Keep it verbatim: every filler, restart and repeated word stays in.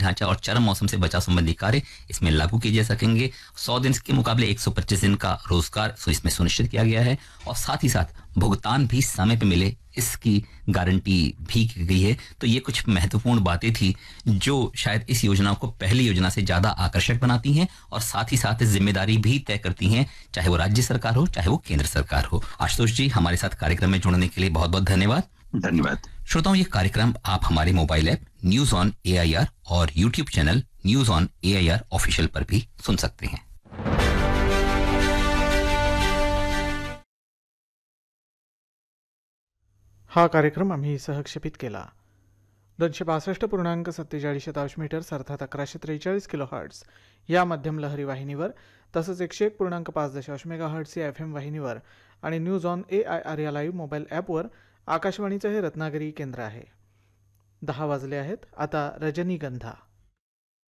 ढांचा और चरम मौसम से बचाव संबंधी कार्य इसमें लागू किए जा सकेंगे। सौ दिन के मुकाबले एक सौ पच्चीस दिन का रोजगार इसमें सुनिश्चित किया गया है और साथ ही साथ भुगतान भी समय पे मिले इसकी गारंटी भी की गई है। तो ये कुछ महत्वपूर्ण बातें थी जो शायद इस योजना को पहली योजना से ज्यादा आकर्षक बनाती हैं और साथ ही साथ जिम्मेदारी भी तय करती हैं, चाहे वो राज्य सरकार हो चाहे वो केंद्र सरकार हो। आशुतोष जी, हमारे साथ कार्यक्रम में जुड़ने के लिए बहुत बहुत धन्यवाद। धन्यवाद। श्रोताओं, ये कार्यक्रम आप हमारे mobile app news on AIR और YouTube channel news on AIR official पर भी सुन सकते हैं। हा कार्यक्रम आम्ही सहक्षेपित केला दोनशे बासष्ट पूर्णांक सत्तेचाळीस शतांश मीटर्स अर्थात अकराशे त्रेचाळीस किलो हर्ट्स या मध्यम लहरी वाहिनीवर, तसंच एकशे एक पूर्णांक पाच दशांश मेगा हर्ट्स या एफ एम वाहिनीवर आणि news on A I R या लाईव्ह मोबाईल ॲपवर आकाशवाणीचं हे रत्नागिरी केंद्र आहे। दहा वाजले आहेत, आता रजनीगंधा।